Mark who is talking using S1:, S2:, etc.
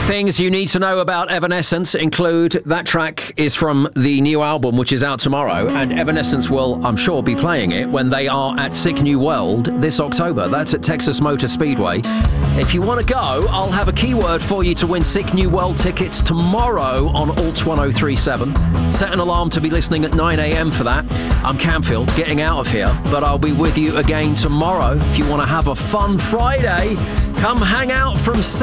S1: Things you need to know about Evanescence include that track is from the new album, which is out tomorrow, and Evanescence will, I'm sure, be playing it when they are at Sick New World this October. That's at Texas Motor Speedway. If you want to go, I'll have a keyword for you to win Sick New World tickets tomorrow on Alt 1037. Set an alarm to be listening at 9 a.m. for that. I'm Camfield, getting out of here, but I'll be with you again tomorrow. If you want to have a fun Friday, come hang out from